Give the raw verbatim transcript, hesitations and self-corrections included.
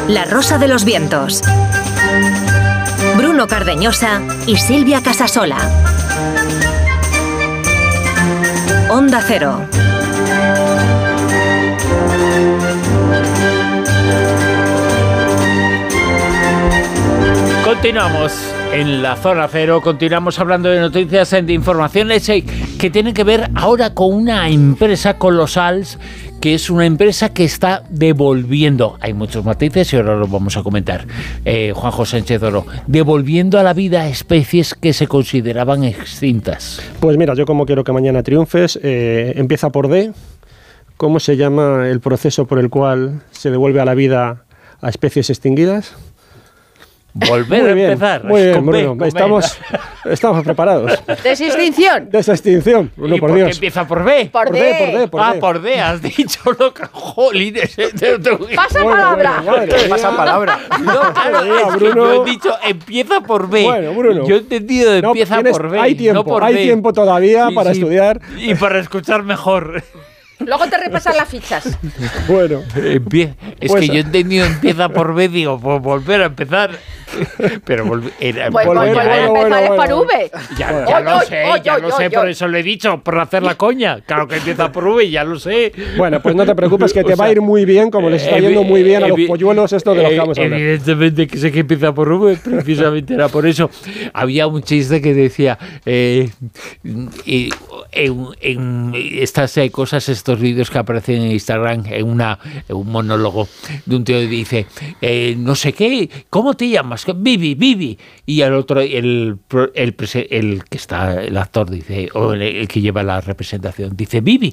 La Rosa de los Vientos. Bruno Cardeñosa y Silvia Casasola. Onda Cero. Continuamos en la Zona Cero, continuamos hablando de noticias, de informaciones que tienen que ver ahora con una empresa colosal, que es una empresa que está devolviendo, hay muchos matices y ahora los vamos a comentar, eh, Juanjo Sánchez Oro, devolviendo a la vida especies que se consideraban extintas. Pues mira, yo como quiero que mañana triunfes, eh, empieza por D. ¿Cómo se llama el proceso por el cual se devuelve a la vida a especies extinguidas? Volver muy a bien, empezar. Muy bien, B, Bruno. Estamos, estamos preparados. ¿Desextinción? Desextinción, Bruno, ¿Y por por qué Dios. empieza por B? Por, Por D. D, por D, por ah, D. por D, has dicho, loca. Jolines. Pasa Bueno, palabra. bueno, madre mía. Pasa palabra. No, claro, Mira, es que Bruno. yo he dicho empieza por B. Bueno, Bruno. Yo he entendido No, empieza tienes- por B. hay tiempo, no por hay D. tiempo todavía Sí, para sí. estudiar. Y para escuchar mejor. Luego te repasan las fichas. Bueno, Empie- es Pues- que yo he entendido empieza por B, digo, pues volver a empezar. Pero volver, era, Pues, Bueno, pues, bueno, pues, bueno, empezar es bueno, por V. ya, ya Oy, lo oy, sé, oy, ya oy, lo sé, oy, por oy. eso lo he dicho, por hacer la coña. Claro que empieza por V, ya lo sé. bueno, pues no te preocupes que te O va a sea, ir muy bien, como les está evi- yendo muy bien a los evi- polluelos estos de los que vamos a hablar. Evidentemente que sé que empieza por V, precisamente era por eso. Había un chiste que decía, eh, eh, en, en estas eh, cosas, estos vídeos que aparecen en Instagram, en, una, en un monólogo de un tío que dice, eh, no sé qué, ¿cómo te llamas? Vivi, Vivi. Y el otro, el, el, el, el que está, el actor dice, o el, el que lleva la representación, dice, Vivi,